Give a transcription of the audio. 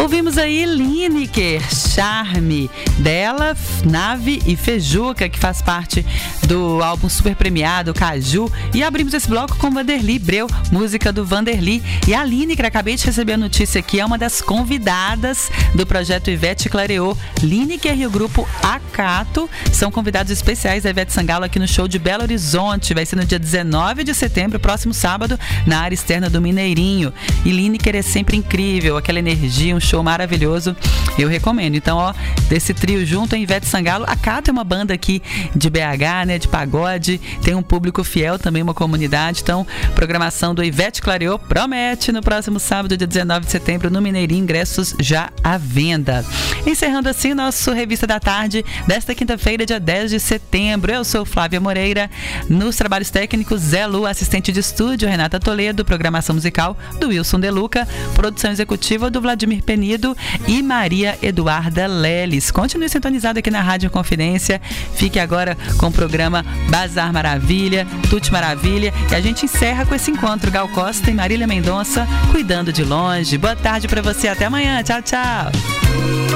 Ouvimos aí Lineker, Charme, dela, Nave e Fejuca, que faz parte do álbum super premiado, Caju. E abrimos esse bloco com Vanderly Breu, música do Vanderly. E a Lineker, acabei de receber a notícia aqui, é uma das convidadas do projeto Ivete Clareou. Lineker e o grupo Acato são convidados especiais da Ivete Sangalo aqui no show de Belo Horizonte. Vai ser no dia 19 de setembro, próximo sábado, na área externa do Mineirinho. E Lineker é sempre incrível, aquela energia, um show maravilhoso. Eu recomendo. Então, ó, desse trio junto em Ivete Sangalo. Acato é uma banda aqui de BH, né, de pagode. Tem um público fiel, também uma comunidade. Então, programação do Ivete Clareou promete no próximo sábado, dia 19 de setembro, no Mineirinho, ingressos já à venda. Encerrando assim nosso Revista da Tarde desta quinta-feira, dia 10 de setembro. Eu sou Flávia Moreira, nos trabalhos técnicos Zé Lu, assistente de estúdio Renata Toledo, programação musical do Wilson De Luca, produção executiva do Vladimir Penido e Maria Eduarda Leles. Continue sintonizado aqui na Rádio Confidência. Fique agora com o programa Bazar Maravilha, Tuti Maravilha, e a gente encerra com esse encontro Gal Costa e Marília Mendonça, Cuidando de Longe. Boa tarde para você, até amanhã. Tchau, tchau.